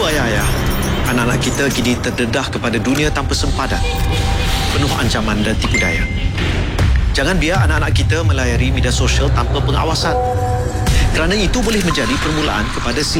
ayah-ayah, anak-anak kita kini terdedah kepada dunia tanpa sempadan, penuh ancaman dan tipu daya. Jangan biar anak-anak kita melayari media sosial tanpa pengawasan, kerana itu boleh menjadi permulaan kepada